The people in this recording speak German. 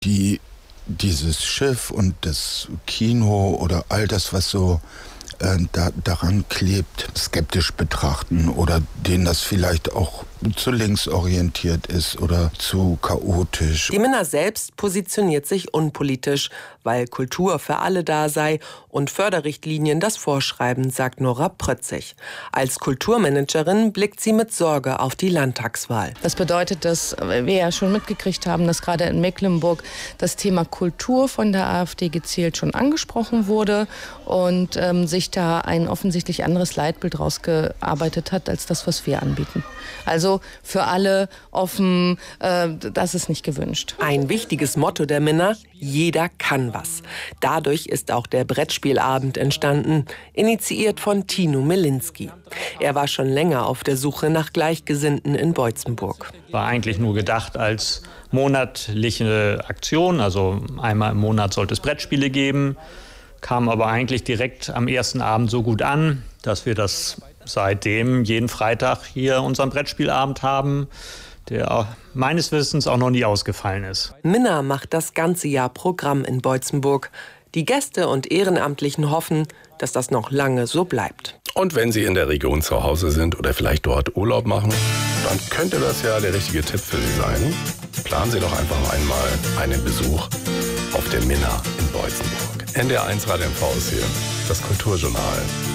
Dieses Schiff und das Kino oder all das, was so daran klebt, skeptisch betrachten oder denen das vielleicht auch zu links orientiert ist oder zu chaotisch. Die Minna selbst positioniert sich unpolitisch, weil Kultur für alle da sei und Förderrichtlinien das vorschreiben, sagt Nora Prötzig. Als Kulturmanagerin blickt sie mit Sorge auf die Landtagswahl. Das bedeutet, dass wir ja schon mitgekriegt haben, dass gerade in Mecklenburg das Thema Kultur von der AfD gezielt schon angesprochen wurde und sich da ein offensichtlich anderes Leitbild rausgearbeitet hat, als das, was wir anbieten. Also für alle offen, das ist nicht gewünscht. Ein wichtiges Motto der Minna: jeder kann was. Dadurch ist auch der Brettspielabend entstanden, initiiert von Tino Melinski. Er war schon länger auf der Suche nach Gleichgesinnten in Boitzenburg. War eigentlich nur gedacht als monatliche Aktion, also einmal im Monat sollte es Brettspiele geben. Kam aber eigentlich direkt am ersten Abend so gut an, dass wir das seitdem jeden Freitag hier unseren Brettspielabend haben, der meines Wissens auch noch nie ausgefallen ist. Minna macht das ganze Jahr Programm in Boitzenburg. Die Gäste und Ehrenamtlichen hoffen, dass das noch lange so bleibt. Und wenn Sie in der Region zu Hause sind oder vielleicht dort Urlaub machen, dann könnte das ja der richtige Tipp für Sie sein. Planen Sie doch einfach einmal einen Besuch auf der Minna in Boitzenburg. NDR1 Radio MV ist hier, das Kulturjournal.